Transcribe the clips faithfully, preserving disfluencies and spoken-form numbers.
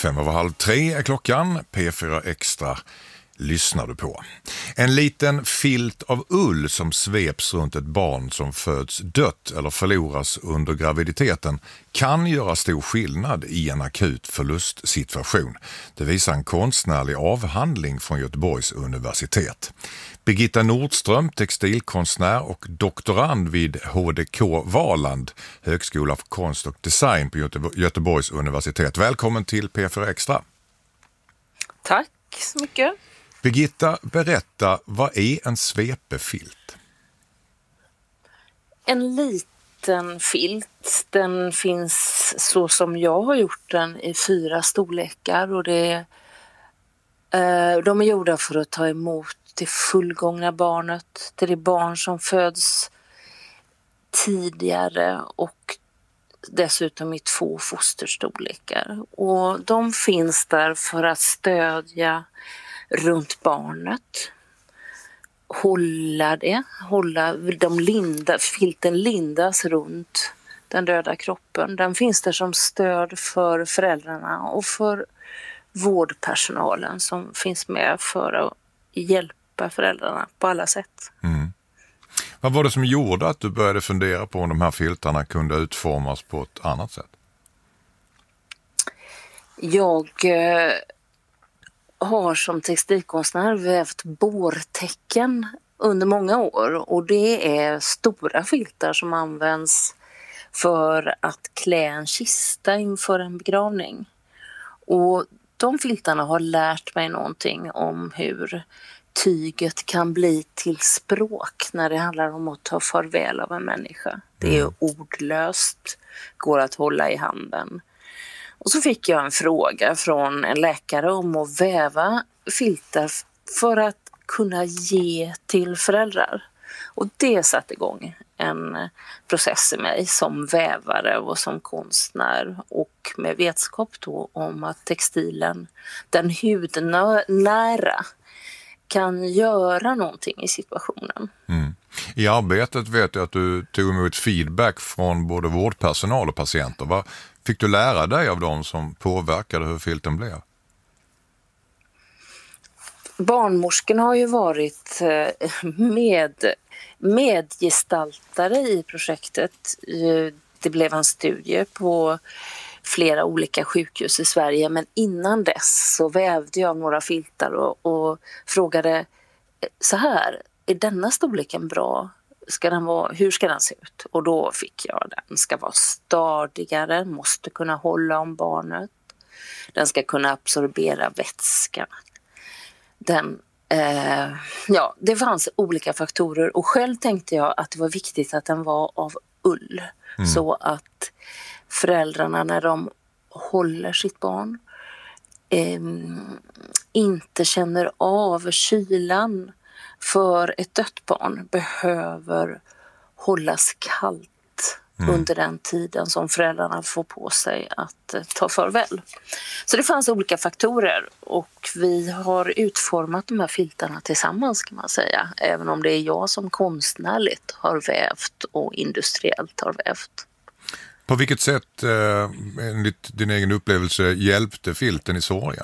Fem över halv tre är klockan. P fyra Extra lyssnar du på. En liten filt av ull som sveps runt ett barn som föds dött eller förloras under graviditeten kan göra stor skillnad i en akut förlustsituation. Det visar en konstnärlig avhandling från Göteborgs universitet. Birgitta Nordström, textilkonstnär och doktorand vid H D K Valand, Högskola för konst och design på Göte- Göteborgs universitet. Välkommen till P fyra Extra. Tack så mycket. Birgitta, berätta, vad är en svepefilt? En liten filt, den finns så som jag har gjort den i fyra storlekar och det, eh, de är gjorda för att ta emot det fullgångna barnet, till det barn som föds tidigare och dessutom i två fosterstorlekar. Och de finns där för att stödja runt barnet, hålla det, hålla de linda, filten lindas runt den döda kroppen. Den finns där som stöd för föräldrarna och för vårdpersonalen som finns med för att hjälpa föräldrarna på alla sätt. Mm. Vad var det som gjorde att du började fundera på om de här filtarna kunde utformas på ett annat sätt? Jag eh, har som textilkonstnär vävt bårtecken under många år och det är stora filtar som används för att klä en kista inför en begravning. Och de filtarna har lärt mig någonting om hur tyget kan bli till språk när det handlar om att ta farväl av en människa. Det är ordlöst, går att hålla i handen. Och så fick jag en fråga från en läkare om att väva filtar för att kunna ge till föräldrar. Och det satte igång en process i mig som vävare och som konstnär och med vetskap då om att textilen, den hudnära, kan göra någonting i situationen. Mm. I arbetet vet jag att du tog emot feedback från både vårdpersonal och patienter. Vad fick du lära dig av dem som påverkade hur filten blev? Barnmorskorna har ju varit med, medgestaltare i projektet. Det blev en studie på flera olika sjukhus i Sverige, men innan dess så vävde jag några filtar och, och frågade så här, är denna storleken bra? Ska den vara, hur ska den se ut? Och då fick jag den ska vara stadigare, måste kunna hålla om barnet. Den ska kunna absorbera vätska. Den, eh, ja, det fanns olika faktorer och själv tänkte jag att det var viktigt att den var av ull. Mm. Så att föräldrarna när de håller sitt barn eh, inte känner av kylan, för ett dött barn behöver hållas kallt mm. under den tiden som föräldrarna får på sig att eh, ta farväl. Så det fanns olika faktorer och vi har utformat de här filtarna tillsammans kan man säga, även om det är jag som konstnärligt har vävt och industriellt har vävt. På vilket sätt, eh, enligt din egen upplevelse, hjälpte filten i sorgen?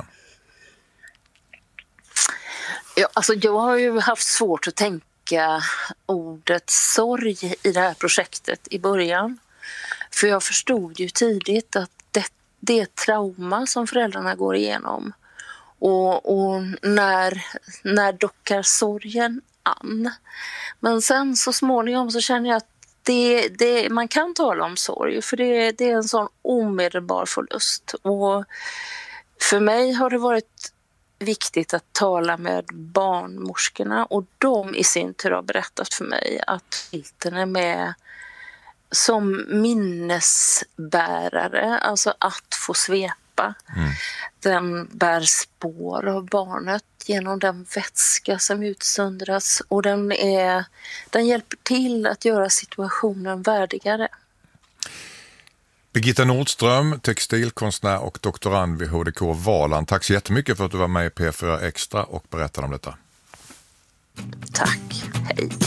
Ja, alltså jag har ju haft svårt att tänka ordet sorg i det här projektet i början. För jag förstod ju tidigt att det, det är trauma som föräldrarna går igenom. Och, och när, när dockar sorgen an. Men sen så småningom så känner jag att Det, det, man kan tala om sorg för det, det är en sån omedelbar förlust och för mig har det varit viktigt att tala med barnmorskorna och de i sin tur har berättat för mig att filten är med som minnesbärare, alltså att få svepa. Mm. Den bär spår av barnet genom den vätska som utsöndras och den, är, den hjälper till att göra situationen värdigare. Birgitta Nordström, textilkonstnär och doktorand vid H D K Valand. Tack så jättemycket för att du var med i P fyra Extra och berättade om detta. Tack, hej.